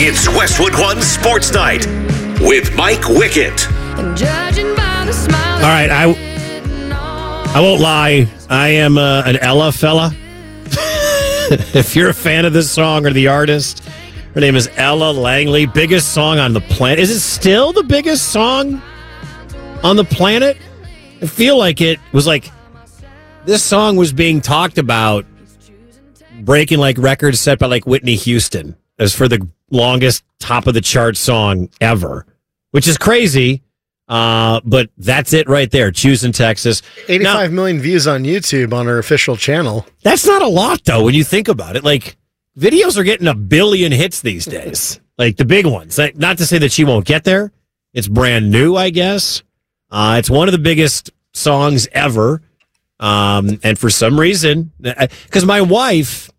It's Westwood One Sports Night with Mike Wickett. All right, I won't lie. I am an Ella fella. If you're a fan of this song or the artist, her name is Ella Langley. Biggest song on the planet. Is it still the biggest song on the planet? I feel like it was like this song was being talked about breaking like records set by like Whitney Houston as for the longest top of the chart song ever, which is crazy. But that's it right there. Choosing Texas. 85 million views on YouTube on her official channel. That's not a lot though when you think about it. Like videos are getting 1 billion hits these days. Like the big ones. Not to say that she won't get there. It's brand new, I guess. It's one of the biggest songs ever. And for some reason, because my wife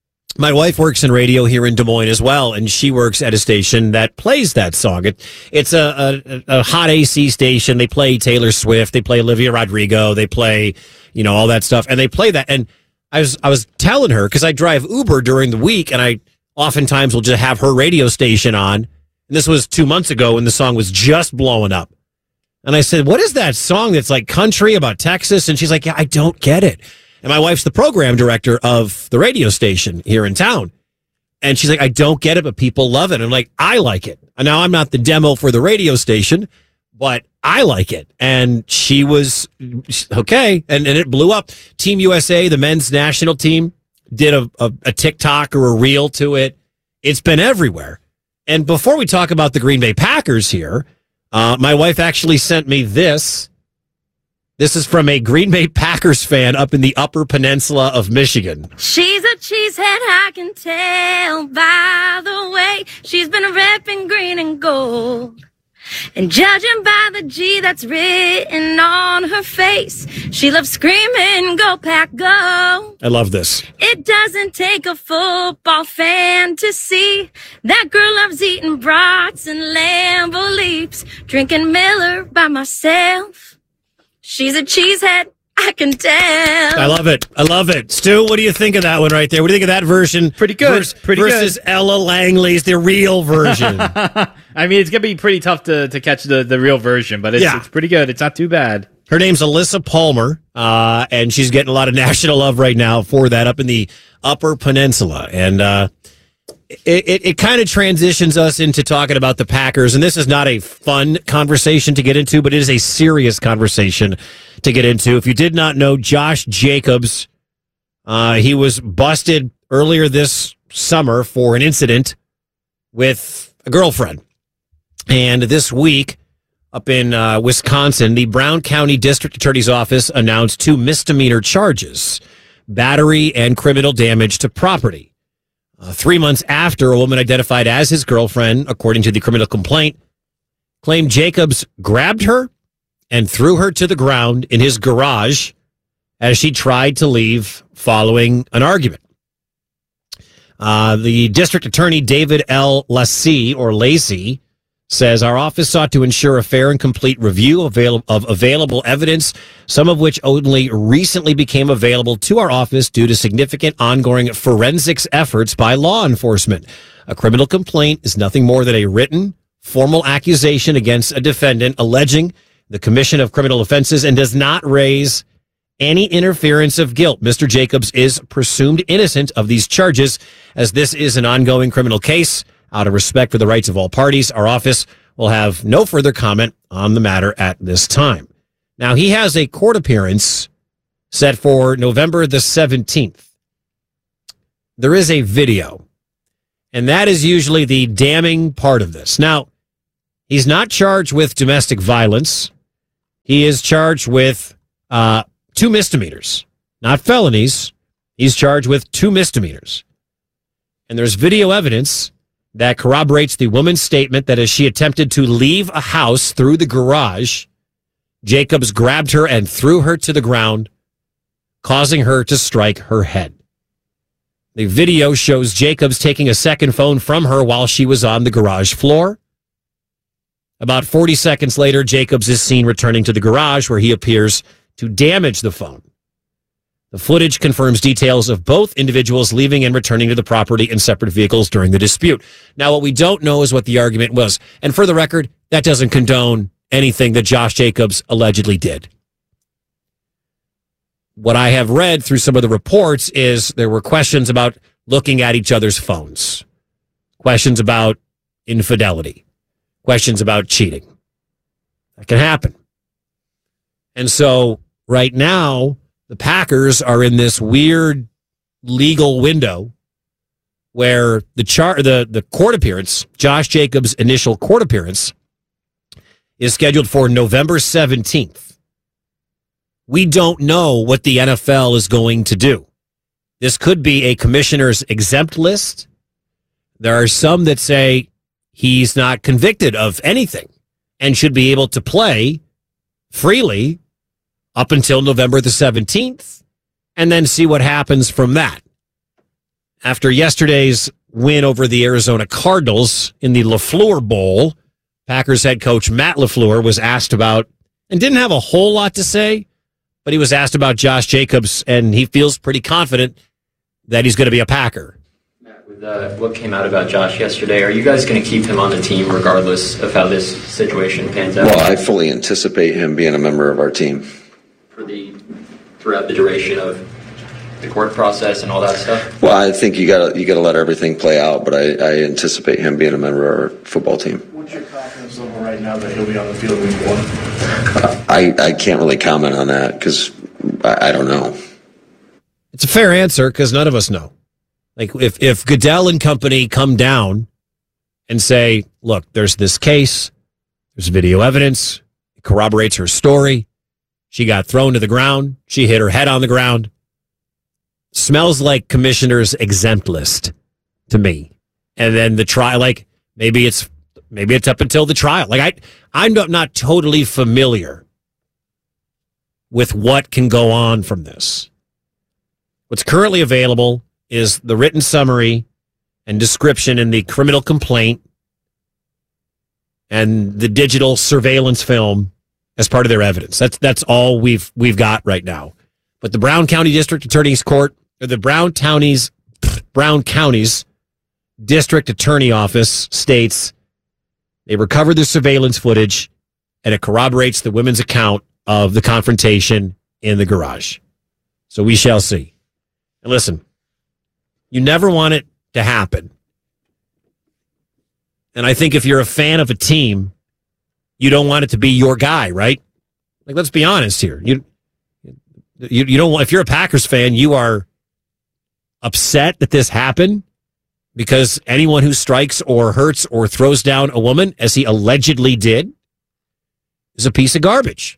works in radio here in Des Moines as well, and she works at a station that plays that song. It's a hot AC station. They play Taylor Swift. They play Olivia Rodrigo. They play, all that stuff. And they play that. And I was telling her, because I drive Uber during the week, and I oftentimes will just have her radio station on. And this was 2 months ago when the song was just blowing up. And I said, what is that song that's like country about Texas? And she's like, yeah, I don't get it. And my wife's the program director of the radio station here in town. And she's like, I don't get it, but people love it. I'm like, I like it. And now I'm not the demo for the radio station, but I like it. And she was okay. And it blew up. Team USA, the men's national team, did a TikTok or a reel to it. It's been everywhere. And before we talk about the Green Bay Packers here, my wife actually sent me this. This is from a Green Bay Packers fan up in the Upper Peninsula of Michigan. She's a cheesehead, I can tell by the way she's been repping green and gold. And judging by the G that's written on her face, she loves screaming, go Pack, go. I love this. It doesn't take a football fan to see that girl loves eating brats and Lambo Leaps, drinking Miller by myself. She's a cheesehead, I can tell. I love it. I love it. Stu, what do you think of that one right there? What do you think of that version? Pretty good. Versus Ella Langley's, the real version. I mean, it's going to be pretty tough to catch the real version, but it's pretty good. It's not too bad. Her name's Alyssa Palmer, and she's getting a lot of national love right now for that up in the Upper Peninsula. And it kind of transitions us into talking about the Packers. And this is not a fun conversation to get into, but it is a serious conversation to get into. If you did not know, Josh Jacobs, he was busted earlier this summer for an incident with a girlfriend. And this week, up in Wisconsin, the Brown County District Attorney's Office announced 2 misdemeanor charges, battery and criminal damage to property. 3 months after a woman identified as his girlfriend, according to the criminal complaint, claimed Jacobs grabbed her and threw her to the ground in his garage as she tried to leave following an argument. The district attorney, David L. Lacey, says our office sought to ensure a fair and complete review of available evidence, some of which only recently became available to our office due to significant ongoing forensics efforts by law enforcement. A criminal complaint is nothing more than a written, formal accusation against a defendant alleging the commission of criminal offenses and does not raise any interference of guilt. Mr. Jacobs is presumed innocent of these charges, as this is an ongoing criminal case. Out of respect for the rights of all parties, our office will have no further comment on the matter at this time. Now, he has a court appearance set for November the 17th. There is a video, and that is usually the damning part of this. Now, he's not charged with domestic violence. He is charged with 2 misdemeanors, not felonies. He's charged with 2 misdemeanors. And there's video evidence that corroborates the woman's statement that as she attempted to leave a house through the garage, Jacobs grabbed her and threw her to the ground, causing her to strike her head. The video shows Jacobs taking a second phone from her while she was on the garage floor. About 40 seconds later, Jacobs is seen returning to the garage where he appears to damage the phone. The footage confirms details of both individuals leaving and returning to the property in separate vehicles during the dispute. Now, what we don't know is what the argument was. And for the record, that doesn't condone anything that Josh Jacobs allegedly did. What I have read through some of the reports is there were questions about looking at each other's phones, questions about infidelity, questions about cheating. That can happen. And so right now, the Packers are in this weird legal window where the court appearance, Josh Jacobs' initial court appearance, is scheduled for November 17th. We don't know what the NFL is going to do. This could be a commissioner's exempt list. There are some that say he's not convicted of anything and should be able to play freely up until November the 17th, and then see what happens from that. After yesterday's win over the Arizona Cardinals in the LaFleur Bowl, Packers head coach Matt LaFleur was asked about, and didn't have a whole lot to say, but he was asked about Josh Jacobs, and he feels pretty confident that he's going to be a Packer. Matt, with what came out about Josh yesterday, are you guys going to keep him on the team regardless of how this situation pans out? Well, I fully anticipate him being a member of our team. Throughout the duration of the court process and all that stuff? Well, I think you gotta let everything play out, but I anticipate him being a member of our football team. What's your confidence level right now that he'll be on the field week 1? I can't really comment on that because I don't know. It's a fair answer because none of us know. Like if Goodell and company come down and say, look, there's this case, there's video evidence, it corroborates her story. She got thrown to the ground. She hit her head on the ground. Smells like commissioner's exempt list to me. And then the trial, like maybe it's up until the trial. Like I'm not totally familiar with what can go on from this. What's currently available is the written summary and description in the criminal complaint and the digital surveillance film as part of their evidence. That's all we've got right now. But the Brown County District Attorney's Court, or the Brown County's District Attorney Office states they recovered the surveillance footage and it corroborates the women's account of the confrontation in the garage. So we shall see. And listen, you never want it to happen. And I think if you're a fan of a team, you don't want it to be your guy, right? Like, let's be honest here. You don't want, if you're a Packers fan, you are upset that this happened because anyone who strikes or hurts or throws down a woman, as he allegedly did, is a piece of garbage.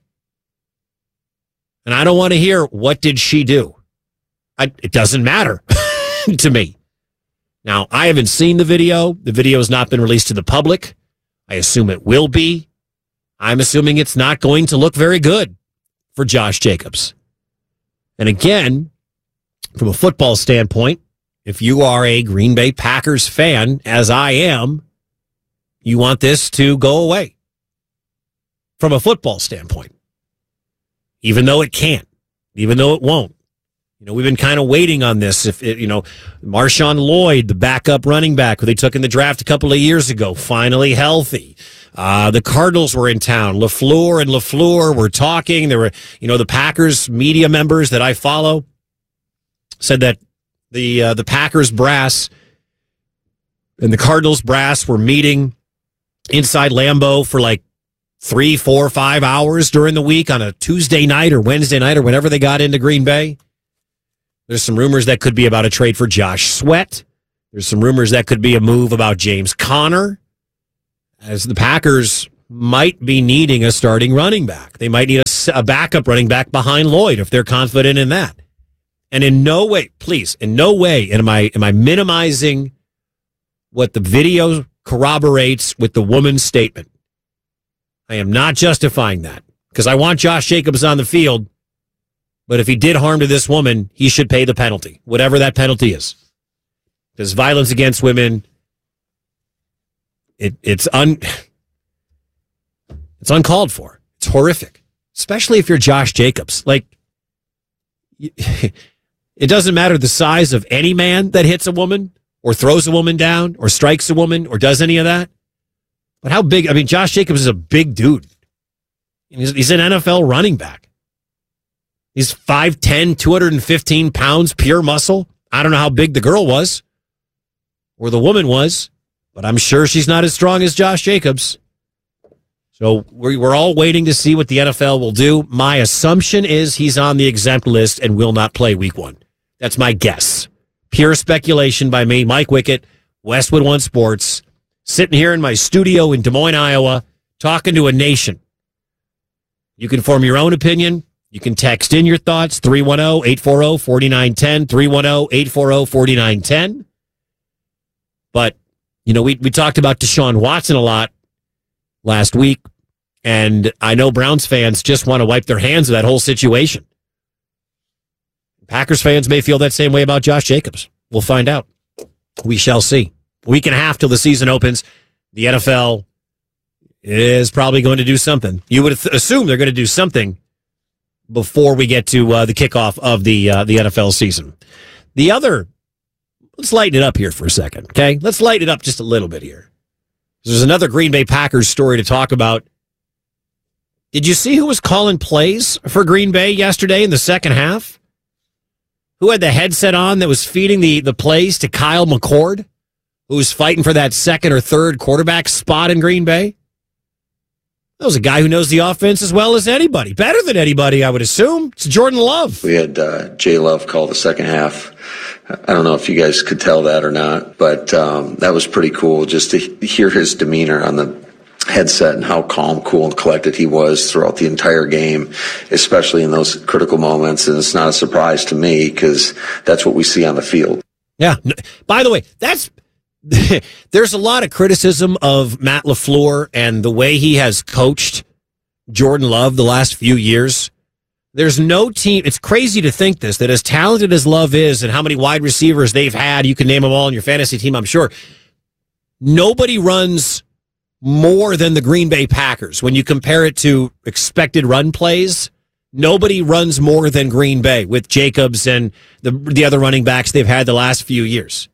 And I don't want to hear, what did she do? It doesn't matter to me. Now, I haven't seen the video. The video has not been released to the public. I assume it will be. I'm assuming it's not going to look very good for Josh Jacobs. And again, from a football standpoint, if you are a Green Bay Packers fan, as I am, you want this to go away from a football standpoint. Even though it can't, even though it won't. You know, we've been kind of waiting on this. Marshawn Lloyd, the backup running back who they took in the draft a couple of years ago, finally healthy. The Cardinals were in town. LaFleur were talking. There were, the Packers media members that I follow said that the Packers brass and the Cardinals brass were meeting inside Lambeau for like 3, 4, 5 hours during the week on a Tuesday night or Wednesday night or whenever they got into Green Bay. There's some rumors that could be about a trade for Josh Sweat. There's some rumors that could be a move about James Conner, as the Packers might be needing a starting running back. They might need a backup running back behind Lloyd if they're confident in that. And in no way am I minimizing what the video corroborates with the woman's statement. I am not justifying that because I want Josh Jacobs on the field. But if he did harm to this woman, he should pay the penalty, whatever that penalty is. Because violence against women, it's uncalled for. It's horrific, especially if you're Josh Jacobs. Like, it doesn't matter the size of any man that hits a woman or throws a woman down or strikes a woman or does any of that. But how big? I mean, Josh Jacobs is a big dude. He's an NFL running back. He's 5'10", 215 pounds, pure muscle. I don't know how big the girl was or the woman was, but I'm sure she's not as strong as Josh Jacobs. So we're all waiting to see what the NFL will do. My assumption is he's on the exempt list and will not play week 1. That's my guess. Pure speculation by me, Mike Wickett, Westwood One Sports, sitting here in my studio in Des Moines, Iowa, talking to a nation. You can form your own opinion. You can text in your thoughts, 310-840-4910, 310-840-4910. But, we talked about Deshaun Watson a lot last week, and I know Browns fans just want to wipe their hands of that whole situation. Packers fans may feel that same way about Josh Jacobs. We'll find out. We shall see. Week and a half till the season opens. The NFL is probably going to do something. You would assume they're going to do something before we get to the kickoff of the NFL season. Let's lighten it up here for a second, okay? Let's lighten it up just a little bit here. There's another Green Bay Packers story to talk about. Did you see who was calling plays for Green Bay yesterday in the second half? Who had the headset on that was feeding the plays to Kyle McCord, who was fighting for that second or third quarterback spot in Green Bay? That was a guy who knows the offense as well as anybody. Better than anybody, I would assume. It's Jordan Love. We had Jay Love call the second half. I don't know if you guys could tell that or not, but that was pretty cool just to hear his demeanor on the headset and how calm, cool, and collected he was throughout the entire game, especially in those critical moments. And it's not a surprise to me because that's what we see on the field. Yeah. By the way, there's a lot of criticism of Matt LaFleur and the way he has coached Jordan Love the last few years. There's no team. It's crazy to think that as talented as Love is and how many wide receivers they've had, you can name them all on your fantasy team, I'm sure. Nobody runs more than the Green Bay Packers. When you compare it to expected run plays, nobody runs more than Green Bay with Jacobs and the other running backs they've had the last few years.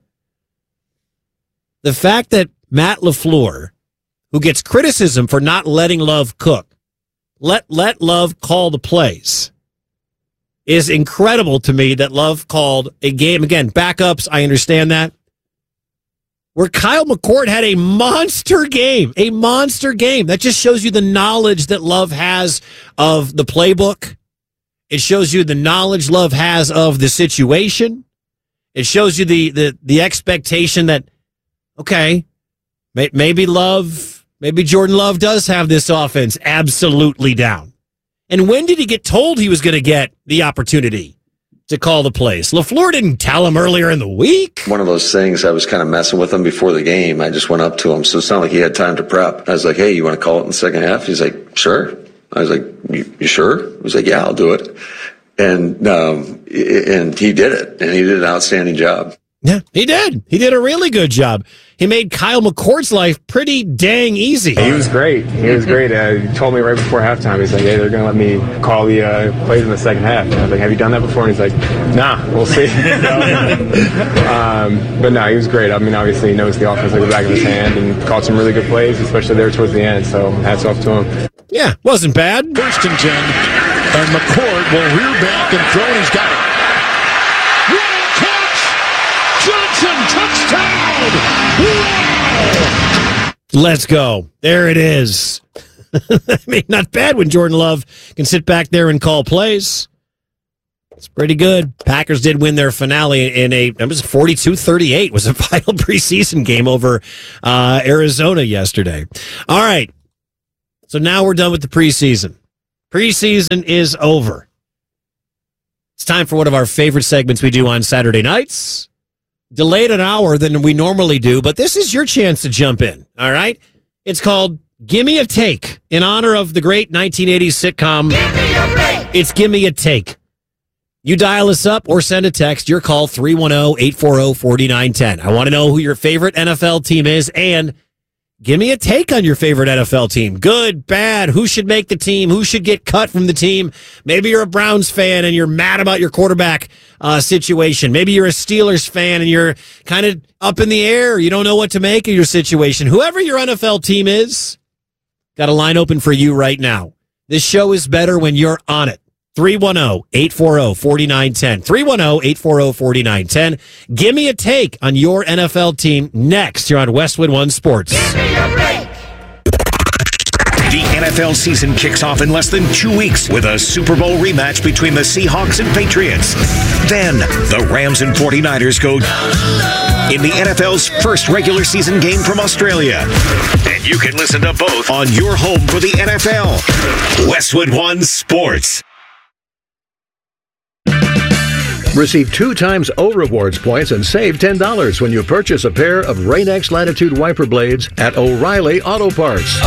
The fact that Matt LaFleur, who gets criticism for not letting Love cook, let Love call the plays, is incredible to me that Love called a game. Again, backups, I understand that. Where Kyle McCord had a monster game. That just shows you the knowledge that Love has of the playbook. It shows you the knowledge Love has of the situation. It shows you the expectation that, okay, maybe Jordan Love does have this offense absolutely down. And when did he get told he was going to get the opportunity to call the plays? LaFleur didn't tell him earlier in the week. One of those things, I was kind of messing with him before the game. I just went up to him, so it's not like he had time to prep. I was like, hey, you want to call it in the second half? He's like, sure. I was like, you sure? He was like, yeah, I'll do it. And he did it, and he did an outstanding job. Yeah, he did. He did a really good job. He made Kyle McCord's life pretty dang easy. He was great. He told me right before halftime, he's like, hey, they're going to let me call the plays in the second half. And I was like, have you done that before? And he's like, nah, we'll see. But no, he was great. I mean, obviously he knows the offense like the back of his hand and called some really good plays, especially there towards the end. So hats off to him. Yeah, wasn't bad. First and 10, and McCord will rear back and throw, and he's got it. Let's go. There it is. I mean, not bad when Jordan Love can sit back there and call plays. It's pretty good. Packers did win their finale it was 42-38 was a final preseason game over Arizona yesterday. All right. So now we're done with the preseason. Preseason is over. It's time for one of our favorite segments we do on Saturday nights. Delayed an hour than we normally do, but this is your chance to jump in, all right? It's called Gimme a Take, in honor of the great 1980s sitcom. Give me a break! It's Gimme a Take. You dial us up or send a text. Your call, 310-840-4910. I want to know who your favorite NFL team is, and Give me a take on your favorite NFL team. Good, bad, who should make the team, who should get cut from the team. Maybe you're a Browns fan and you're mad about your quarterback situation. Maybe you're a Steelers fan and you're kind of up in the air. You don't know what to make of your situation. Whoever your NFL team is, got a line open for you right now. This show is better when you're on it. 310-840-4910. 310-840-4910. Give me a take on your NFL team next here on Westwood One Sports. Give me a break. The NFL season kicks off in less than 2 weeks with a Super Bowl rematch between the Seahawks and Patriots. Then the Rams and 49ers go in the NFL's first regular season game from Australia. And you can listen to both on your home for the NFL. Westwood One Sports. Receive 2 times O Rewards points and save $10 when you purchase a pair of Rain-X Latitude wiper blades at O'Reilly Auto Parts.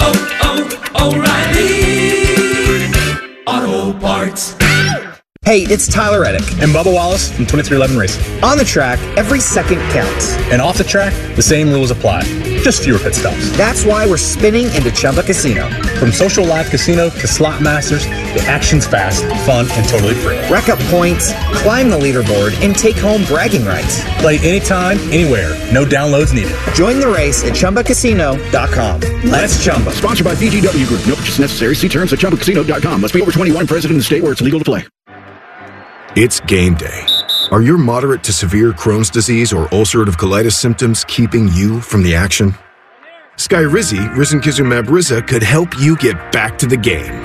O'Reilly Auto Parts. Hey, it's Tyler Reddick and Bubba Wallace from 2311 Racing. On the track, every second counts. And off the track, the same rules apply. Just fewer pit stops. That's why we're spinning into Chumba Casino. From social live casino to slot masters, the action's fast, fun, and totally free. Rack up points, climb the leaderboard, and take home bragging rights. Play anytime, anywhere. No downloads needed. Join the race at ChumbaCasino.com. Let's Chumba. Sponsored by VGW Group. No purchase necessary. See terms at ChumbaCasino.com. Must be over 21, present in the state where it's legal to play. It's game day. Are your moderate to severe Crohn's disease or ulcerative colitis symptoms keeping you from the action? Skyrizi, risankizumab Riza, could help you get back to the game.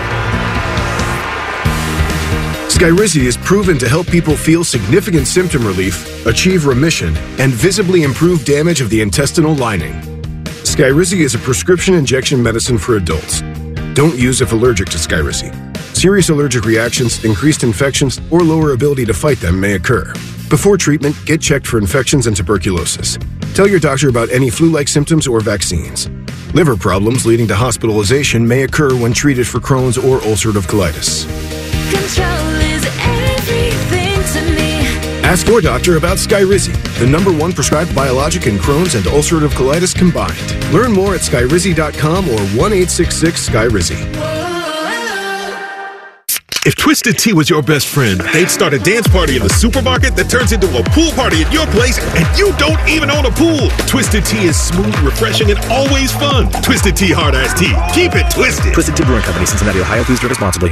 Skyrizi is proven to help people feel significant symptom relief, achieve remission, and visibly improve damage of the intestinal lining. Skyrizi is a prescription injection medicine for adults. Don't use if allergic to Skyrizi. Serious allergic reactions, increased infections, or lower ability to fight them may occur. Before treatment, get checked for infections and tuberculosis. Tell your doctor about any flu-like symptoms or vaccines. Liver problems leading to hospitalization may occur when treated for Crohn's or ulcerative colitis. Control is everything to me. Ask your doctor about Skyrizi, the #1 prescribed biologic in Crohn's and ulcerative colitis combined. Learn more at skyrizi.com or 1-866-SKYRIZI. If Twisted Tea was your best friend, they'd start a dance party in the supermarket that turns into a pool party at your place, and you don't even own a pool. Twisted Tea is smooth, refreshing, and always fun. Twisted Tea Hard Iced Tea. Keep it twisted. Twisted Tea Brewing Company, Cincinnati, Ohio. Please drink responsibly.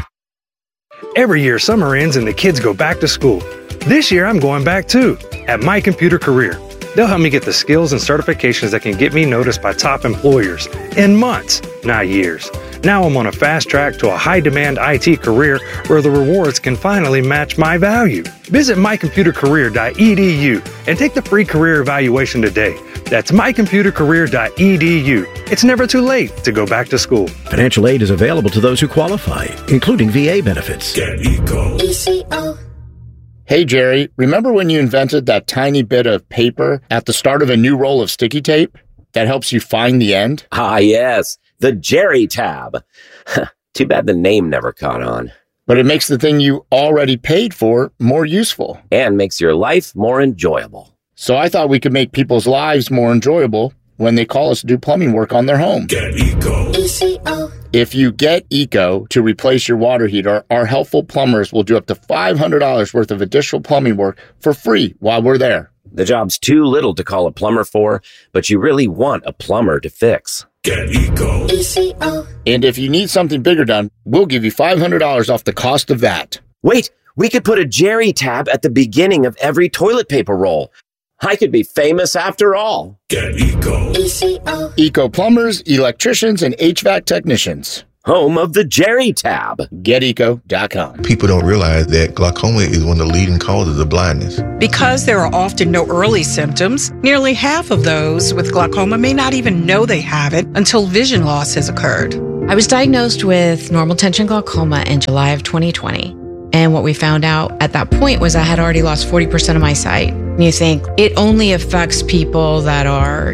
Every year, summer ends and the kids go back to school. This year, I'm going back too, at My Computer Career. They'll help me get the skills and certifications that can get me noticed by top employers in months, not years. Now I'm on a fast track to a high-demand IT career where the rewards can finally match my value. Visit mycomputercareer.edu and take the free career evaluation today. That's mycomputercareer.edu. It's never too late to go back to school. Financial aid is available to those who qualify, including VA benefits. Get ECO. ECO. Hey, Jerry, remember when you invented that tiny bit of paper at the start of a new roll of sticky tape that helps you find the end? Ah, yes. The Jerry tab. Too bad the name never caught on. But it makes the thing you already paid for more useful. And makes your life more enjoyable. So I thought we could make people's lives more enjoyable when they call us to do plumbing work on their home. Get ECO. ECO. If you get ECO to replace your water heater, our helpful plumbers will do up to $500 worth of additional plumbing work for free while we're there. The job's too little to call a plumber for, but you really want a plumber to fix. Get ECO. ECO. And if you need something bigger done, we'll give you $500 off the cost of that. Wait, we could put a Jerry tab at the beginning of every toilet paper roll. I could be famous after all. Get ECO. ECO. ECO plumbers, electricians, and HVAC technicians. Home of the Jerry tab. GetEco.com. People don't realize that glaucoma is one of the leading causes of blindness. Because there are often no early symptoms, nearly half of those with glaucoma may not even know they have it until vision loss has occurred. I was diagnosed with normal tension glaucoma in July of 2020. And what we found out at that point was I had already lost 40% of my sight. And you think it only affects people that are,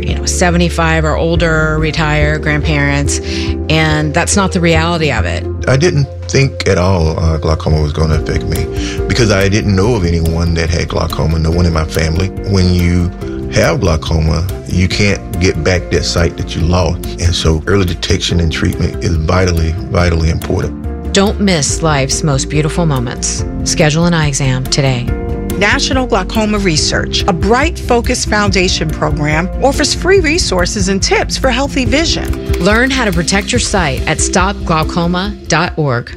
75 or older, retired, grandparents. And that's not the reality of it. I didn't think at all glaucoma was going to affect me because I didn't know of anyone that had glaucoma, no one in my family. When you have glaucoma, you can't get back that sight that you lost. And so early detection and treatment is vitally, vitally important. Don't miss life's most beautiful moments. Schedule an eye exam today. National Glaucoma Research, a Bright Focus Foundation program, offers free resources and tips for healthy vision. Learn how to protect your sight at stopglaucoma.org.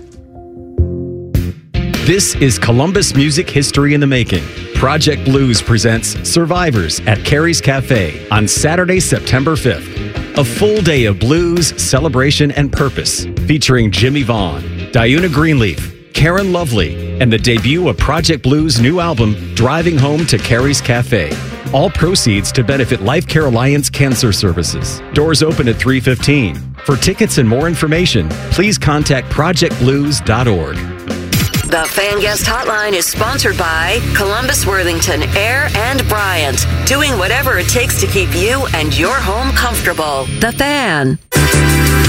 This is Columbus Music History in the Making. Project Blues presents Survivors at Carrie's Cafe on Saturday, September 5th. A full day of blues, celebration, and purpose, featuring Jimmy Vaughn, Diuna Greenleaf, Karen Lovely, and the debut of Project Blues' new album, Driving Home to Carrie's Cafe. All proceeds to benefit Life Care Alliance Cancer Services. Doors open at 3:15. For tickets and more information, please contact projectblues.org. The Fan Guest Hotline is sponsored by Columbus Worthington Air and Bryant, doing whatever it takes to keep you and your home comfortable. The Fan.